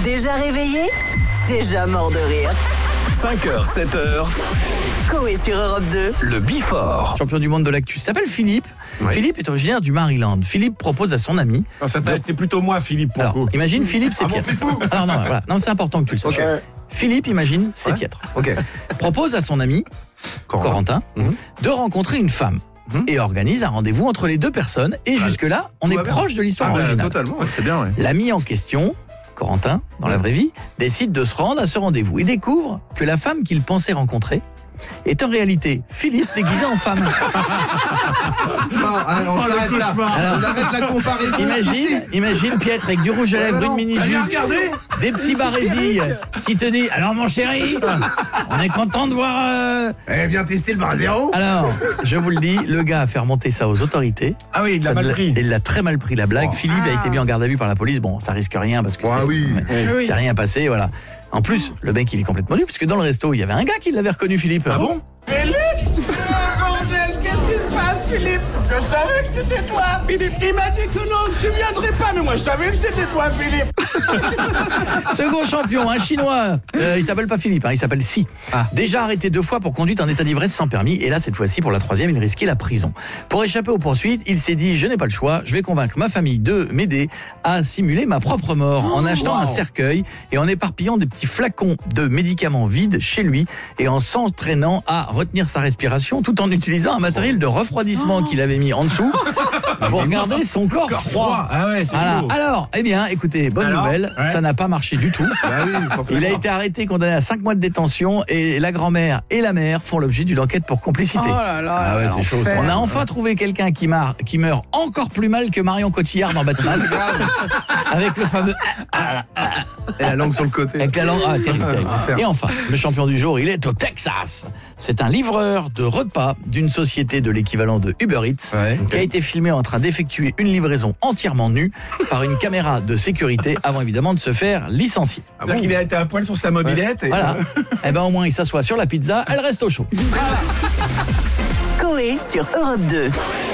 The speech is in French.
Déjà réveillé, déjà mort de rire. 5h, 7h, Coé sur Europe 2. le Before. Champion du monde de l'actu, s'appelle Philippe. Oui. Philippe est originaire du Maryland. Philippe propose à son ami. Non, ça t'a été plutôt moi, Philippe, pour le Alors, coup. imagine Philippe, c'est Piètre. Alors non, voilà. Non, c'est important que tu le saches. Ok. Philippe, imagine, c'est Piètre. Ok. Propose à son ami Corentin de rencontrer une femme. Et organise un rendez-vous entre les deux personnes. Et jusque-là, on est va bien. proche de l'histoire originale. Totalement. Ouais, c'est bien, ouais. L'ami en question, Corentin, dans la vraie vie, décide de se rendre à ce rendez-vous et découvre que la femme qu'il pensait rencontrer est en réalité Philippe déguisé en femme. Non, allez, on s'arrête là. Alors, On arrête la comparaison. ici. Imagine Piètre avec du rouge à lèvres, non. une mini-jupe, Regardez. des petits barésilles qui te dit « Alors mon chéri, on est content de voir... Eh bien, tester le bar à zéro. Alors, je vous le dis, le g'a a fait remonter ça aux autorités. Ah oui, il l'a Ça mal pris. Il l'a très mal pris, la blague. Oh. Philippe a été mis en garde à vue par la police. Bon, ça risque rien parce que Ah oui. c'est rien passé, voilà. En plus, le mec, il est complètement nu, puisque dans le resto, il y avait un gars qui l'avait reconnu, Philippe. Ah bon? Bordel, qu'est-ce qui se passe, Philippe? Je savais que c'était toi, Philippe. Il m'a dit que non, que tu viendrais pas, mais moi je savais que c'était toi, Philippe. Second champion, un chinois. Il s'appelle pas Philippe, il s'appelle Si. Déjà arrêté 2 fois pour conduite en état d'ivresse sans permis. Et là, cette fois-ci, pour la 3e, il risquait la prison. Pour échapper aux poursuites, il s'est dit, je n'ai pas le choix, je vais convaincre ma famille de m'aider à simuler ma propre mort en achetant un cercueil et en éparpillant des petits flacons de médicaments vides chez lui et en s'entraînant à retenir sa respiration tout en utilisant un matériel de refroidissement qu'il avait mis en dessous pour garder son corps froid. Ah ouais, c'est Voilà. chaud. Alors, eh bien, écoutez, bonne Alors, nouvelle, ouais. ça n'a pas marché du tout. Bah oui, forcément. Il a été arrêté, condamné à 5 mois de détention et la grand-mère et la mère font l'objet d'une enquête pour complicité. Ah ouais, c'est chaud, ça. On a enfin trouvé quelqu'un qui meurt encore plus mal que Marion Cotillard dans Batman. Avec le fameux... Et la langue sur le côté. Avec la langue... Ah, terrible, terrible. Enfer. Et enfin, le champion du jour, il est au Texas. C'est un livreur de repas d'une société de l'équivalent de Uber Eats Ouais. qui a été filmé en train d'effectuer une livraison entièrement nue par une caméra de sécurité avant évidemment de se faire licencier. C'est-à-dire qu'il a été à poil sur sa mobilette. Et... Voilà. Eh ben au moins il s'assoit sur la pizza, elle reste au chaud. Coé sur Europe 2.